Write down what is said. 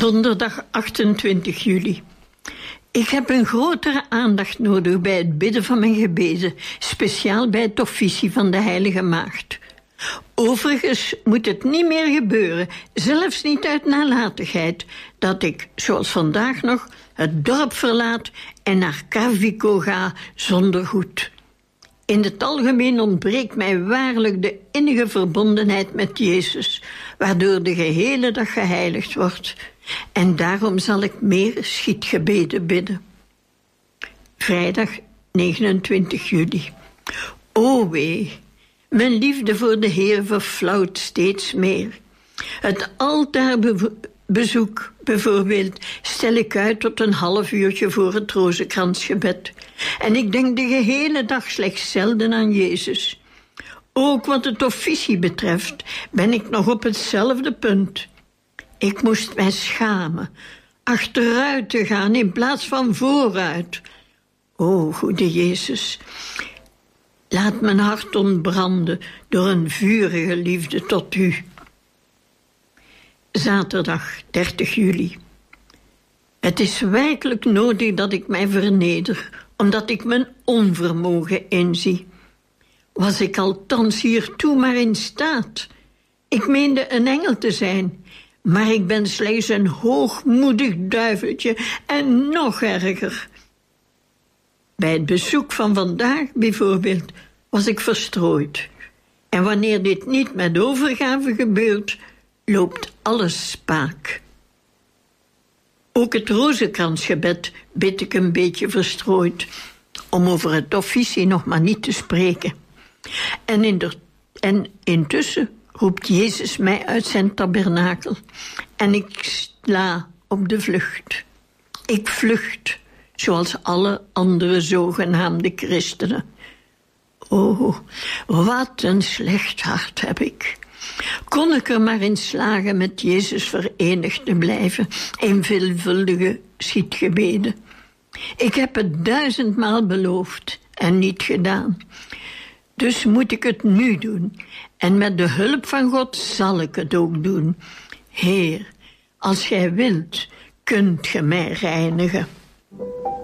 Donderdag 28 juli. Ik heb een grotere aandacht nodig bij het bidden van mijn gebeden, speciaal bij het officie van de Heilige Maagd. Overigens moet het niet meer gebeuren, zelfs niet uit nalatigheid, dat ik, zoals vandaag nog, het dorp verlaat en naar Cavico ga zonder goed. In het algemeen ontbreekt mij waarlijk de innige verbondenheid met Jezus, waardoor de gehele dag geheiligd wordt. En daarom zal ik meer schietgebeden bidden. Vrijdag 29 juli. O wee, mijn liefde voor de Heer verflauwt steeds meer. Het altaarbezoek bijvoorbeeld stel ik uit tot een half uurtje voor het rozenkransgebed. En ik denk de gehele dag slechts zelden aan Jezus. Ook wat het officie betreft ben ik nog op hetzelfde punt. Ik moest mij schamen achteruit te gaan in plaats van vooruit. O, goede Jezus, laat mijn hart ontbranden door een vurige liefde tot u. Zaterdag 30 juli. Het is werkelijk nodig dat ik mij verneder, omdat ik mijn onvermogen inzie. Was ik althans hiertoe maar in staat? Ik meende een engel te zijn, maar ik ben slechts een hoogmoedig duiveltje en nog erger. Bij het bezoek van vandaag bijvoorbeeld was ik verstrooid. En wanneer dit niet met overgave gebeurt, loopt alles spaak. Ook het rozenkransgebed bid ik een beetje verstrooid, om over het officie nog maar niet te spreken. En intussen roept Jezus mij uit zijn tabernakel en ik sla op de vlucht. Ik vlucht, zoals alle andere zogenaamde christenen. Oh, wat een slecht hart heb ik. Kon ik er maar in slagen met Jezus verenigd te blijven in veelvuldige schietgebeden. Ik heb het 1000 maal beloofd en niet gedaan. Dus moet ik het nu doen. En met de hulp van God zal ik het ook doen. Heer, als gij wilt, kunt ge mij reinigen.